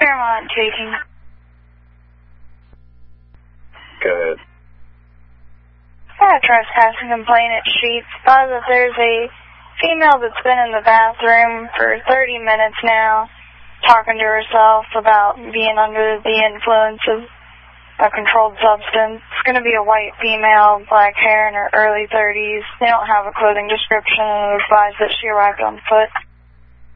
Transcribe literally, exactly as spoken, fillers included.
Fairmont taking. Go ahead. I got a trespassing complaint at Sheets. Thought that there's a female that's been in the bathroom for thirty minutes now, talking to herself about being under the influence of a controlled substance. It's going to be a white female, black hair, in her early thirties. They don't have a clothing description and advise that she arrived on foot.